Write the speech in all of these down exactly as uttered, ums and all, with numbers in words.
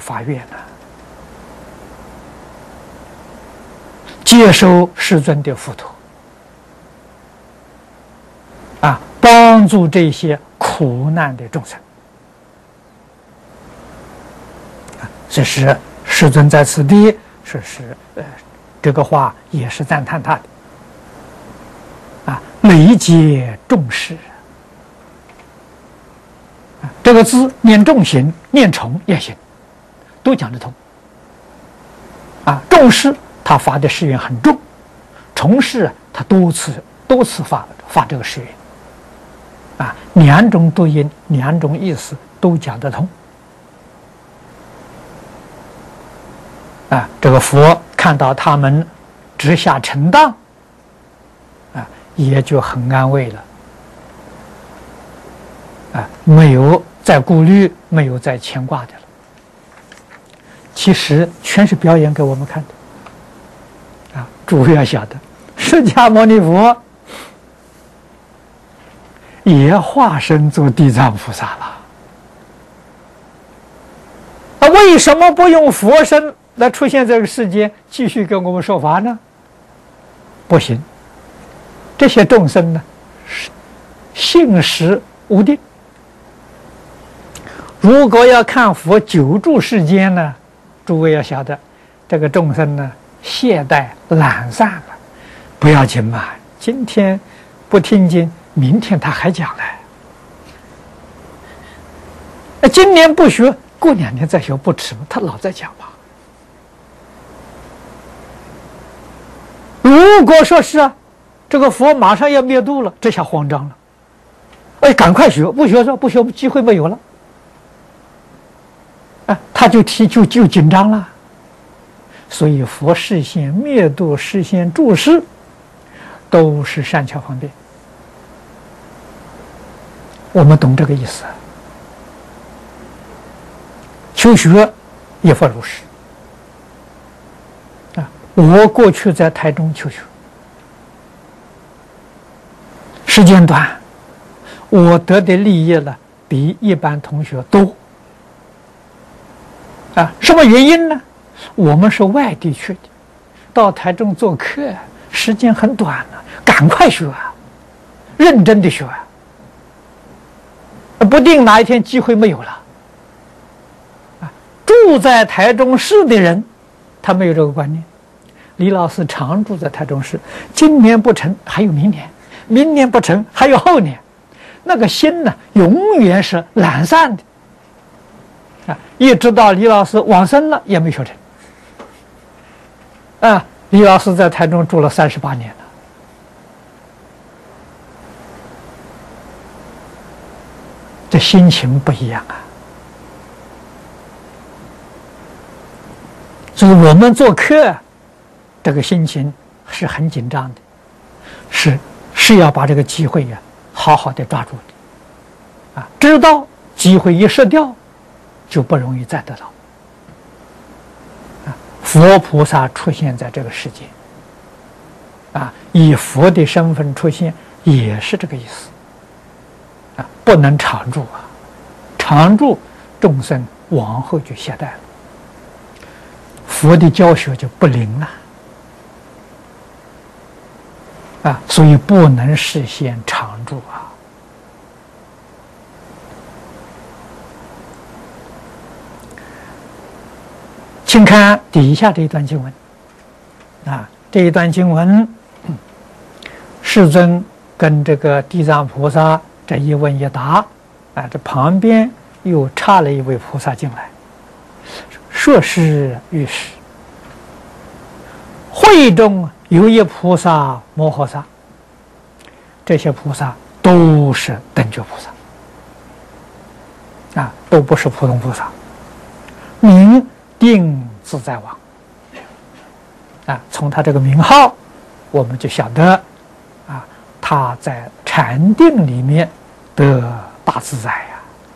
发愿了，接受世尊的付托，啊，帮助这些苦难的众生。啊，这是世尊在此地说是呃，这个话也是赞叹他的。啊，累劫众事。这个字念重行，念重也行，都讲得通。啊，重视他发的誓愿很重，重视他多次多次发发这个誓愿。啊，两种读音，两种意思都讲得通。啊，这个佛看到他们直下承当，啊，也就很安慰了。啊，没有再顾虑，没有再牵挂的了。其实全是表演给我们看的。啊，诸位要晓得，释迦牟尼佛也化身做地藏菩萨了。啊，为什么不用佛身来出现这个世间，继续给我们说法呢？不行，这些众生呢，信实无定。如果要看佛久住世间呢，诸位要晓得，这个众生呢懈怠懒散了，不要紧嘛，今天不听经，明天他还讲嘞。那今年不学，过两年再学不迟吗？他老在讲吧。如果说是啊，这个佛马上要灭度了，这下慌张了，哎，赶快学，不学说不学，机会没有了。啊，他就提就就紧张了，所以佛示现灭度、示现注释，都是善巧方便。我们懂这个意思。求学也复如是。啊，我过去在台中求学，时间短，我得的利益呢比一般同学多。啊，什么原因呢？我们是外地去的，到台中做客，时间很短了，赶快学啊，认真的学啊，不定哪一天机会没有了。啊，住在台中市的人，他没有这个观念。李老师常住在台中市，今年不成还有明年，明年不成还有后年，那个心呢，永远是懒散的。啊，一直到李老师往生了也没学成。啊，李老师在台中住了三十八年了，这心情不一样啊。所以我们做客，这个心情是很紧张的，是是要把这个机会呀、啊、好好的抓住的。啊，知道机会一失掉，就不容易再得到。啊，佛菩萨出现在这个世界，啊，以佛的身份出现，也是这个意思。啊，不能常住啊，常住众生往后就懈怠了，佛的教学就不灵了。啊，所以不能实现常住啊。请看底下这一段经文，啊，这一段经文，世尊跟这个地藏菩萨这一问一答，啊，这旁边又插了一位菩萨进来，说是于是，会中有一菩萨摩诃萨，这些菩萨都是等觉菩萨，啊，都不是普通菩萨，名定自在王。啊，从他这个名号，我们就晓得，啊，他在禅定里面得大自在呀。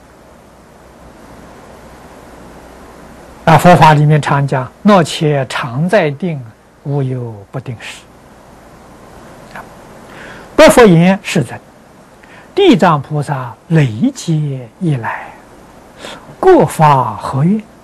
啊，佛法里面常讲，若且常在定，无有不定时。白佛言：世尊，地藏菩萨累劫以来，各发何愿？